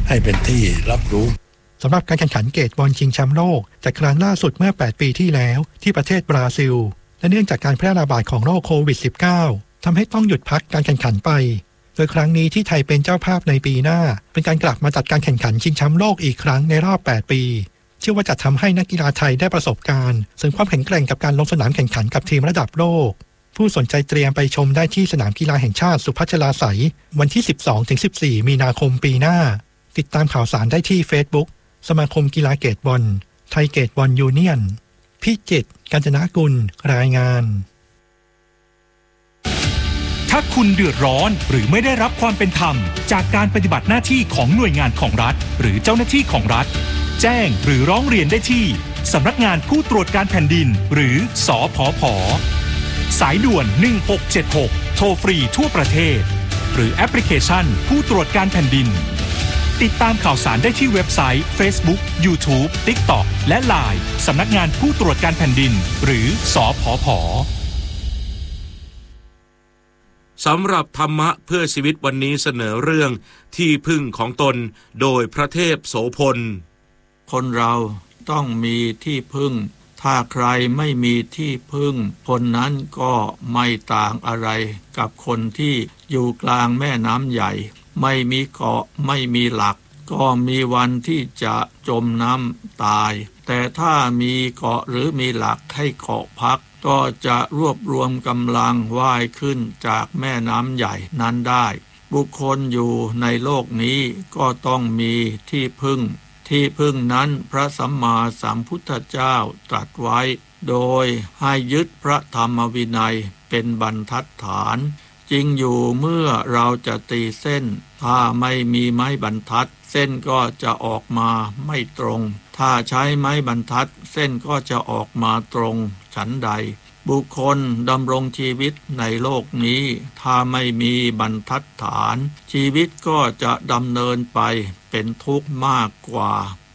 ให้เป็นที่รับรู้สำหรับการแข่งขันเกตบอลชิงแชมป์โลกจัดครั้งล่าสุดเมื่อ8ปีที่แล้วที่ประเทศบราซิลและเนื่องจากการแพร่ระบาดของโรคโควิด -19 ทำให้ต้องหยุดพักการแข่งขันไปโดยครั้งนี้ที่ไทยเป็นเจ้าภาพในปีหน้าเป็นการกลับมาจัดการแข่งขันชิงแชมป์โลกอีกครั้งในรอบ8ปีเชื่อว่าจะทำให้นักกีฬาไทยได้ประสบการณ์เสริมความแข็งแกร่งกับการลงสนามแข่งขันกับทีมระดับโลกผู้สนใจเตรียมไปชมได้ที่สนามกีฬาแห่งชาติสุพัชลาไสยวันที่ 12-14 มีนาคมปีหน้าติดตามข่าวสารได้ที่ Facebook สมาคมกีฬาเกตบอลไทยเกตบอลยูเนียนพิจิตร กาญจนกุลรายงานถ้าคุณเดือดร้อนหรือไม่ได้รับความเป็นธรรมจากการปฏิบัติหน้าที่ของหน่วยงานของรัฐหรือเจ้าหน้าที่ของรัฐแจ้งหรือร้องเรียนได้ที่สำนักงานผู้ตรวจการแผ่นดินหรือสผผ.สายด่วน1676โทรฟรีทั่วประเทศหรือแอปพลิเคชันผู้ตรวจการแผ่นดินติดตามข่าวสารได้ที่เว็บไซต์ Facebook YouTube TikTok และ LINE สำนักงานผู้ตรวจการแผ่นดินหรือสผผ. สำหรับธรรมะเพื่อชีวิตวันนี้เสนอเรื่องที่พึ่งของตนโดยพระเทพโสพลคนเราต้องมีที่พึ่งถ้าใครไม่มีที่พึ่งคนนั้นก็ไม่ต่างอะไรกับคนที่อยู่กลางแม่น้ำใหญ่ไม่มีเกาะไม่มีหลักก็มีวันที่จะจมน้ำตายแต่ถ้ามีเกาะหรือมีหลักให้เกาะพักก็จะรวบรวมกำลังว่ายขึ้นจากแม่น้ำใหญ่นั้นได้บุคคลอยู่ในโลกนี้ก็ต้องมีที่พึ่งที่พึ่งนั้นพระสัมมาสัมพุทธเจ้าตรัสไว้โดยให้ยึดพระธรรมวินัยเป็นบรรทัดฐานจริงอยู่เมื่อเราจะตีเส้นถ้าไม่มีไม้บรรทัดเส้นก็จะออกมาไม่ตรงถ้าใช้ไม้บรรทัดเส้นก็จะออกมาตรงฉันใดบุคคลดำรงชีวิตในโลกนี้ถ้าไม่มีบรรทัดฐานชีวิตก็จะดำเนินไปเป็นทุกข์มากกว่า